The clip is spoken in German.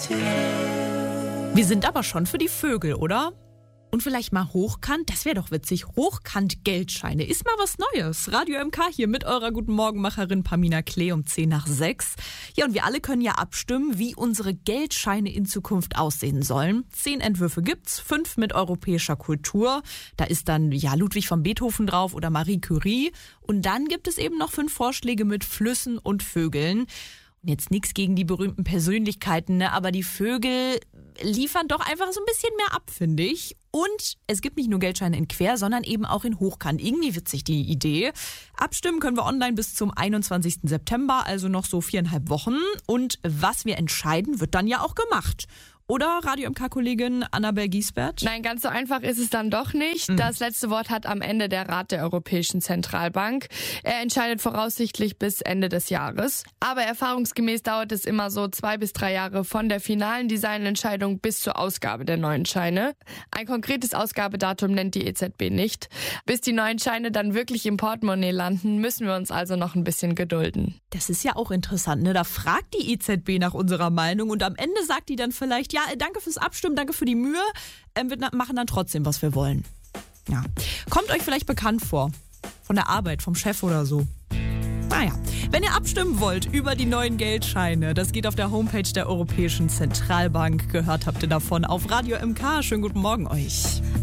Wir sind aber schon für die Vögel, oder? Und vielleicht mal hochkant, das wäre doch witzig. Hochkant-Geldscheine ist mal was Neues. Radio MK hier mit eurer Guten Morgenmacherin Pamina Klee um 5:10. Ja, und wir alle können ja abstimmen, wie unsere Geldscheine in Zukunft aussehen sollen. 10 Entwürfe gibt's, 5 mit europäischer Kultur. Da ist dann ja Ludwig von Beethoven drauf oder Marie Curie. Und dann gibt es eben noch 5 Vorschläge mit Flüssen und Vögeln. Und jetzt nichts gegen die berühmten Persönlichkeiten, ne? Aber die Vögel liefern doch einfach so ein bisschen mehr ab, finde ich. Und es gibt nicht nur Geldscheine in Quer, sondern eben auch in Hochkant. Irgendwie witzig die Idee. Abstimmen können wir online bis zum 21. September, also noch so 4,5 Wochen. Und was wir entscheiden, wird dann ja auch gemacht. Oder Radio MK-Kollegin Annabel Giesbert? Nein, ganz so einfach ist es dann doch nicht. Das letzte Wort hat am Ende der Rat der Europäischen Zentralbank. Er entscheidet voraussichtlich bis Ende des Jahres. Aber erfahrungsgemäß dauert es immer so 2 bis 3 Jahre von der finalen Designentscheidung bis zur Ausgabe der neuen Scheine. Ein konkretes Ausgabedatum nennt die EZB nicht. Bis die neuen Scheine dann wirklich im Portemonnaie landen, müssen wir uns also noch ein bisschen gedulden. Das ist ja auch interessant, ne? Da fragt die EZB nach unserer Meinung und am Ende sagt die dann vielleicht, ja, danke fürs Abstimmen, danke für die Mühe. Wir machen dann trotzdem, was wir wollen. Ja. Kommt euch vielleicht bekannt vor. Von der Arbeit, vom Chef oder so. Naja, wenn ihr abstimmen wollt über die neuen Geldscheine, das geht auf der Homepage der Europäischen Zentralbank. Gehört habt ihr davon auf Radio MK. Schönen guten Morgen euch.